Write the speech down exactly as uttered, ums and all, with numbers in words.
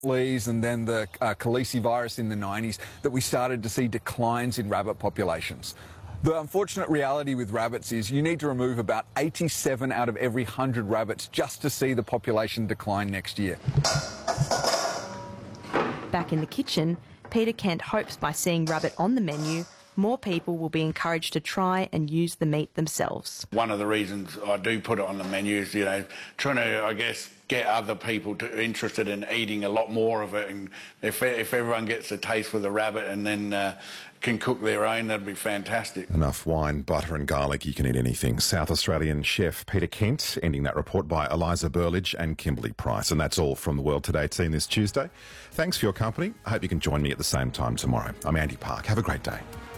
fleas and then the uh, Khaleesi virus in the nineties that we started to see declines in rabbit populations. The unfortunate reality with rabbits is you need to remove about eighty-seven out of every one hundred rabbits just to see the population decline next year. Back in the kitchen, Peter Kent hopes by seeing rabbit on the menu, more people will be encouraged to try and use the meat themselves. One of the reasons I do put it on the menu is, you know, trying to, I guess, get other people to, interested in eating a lot more of it. And if, if everyone gets a taste for the rabbit and then uh, can cook their own, that'd be fantastic. Enough wine, butter and garlic, you can eat anything. South Australian chef Peter Kent, ending that report by Eliza Burlidge and Kimberly Price. And that's all from the World Today team this Tuesday. Thanks for your company. I hope you can join me at the same time tomorrow. I'm Andy Park. Have a great day.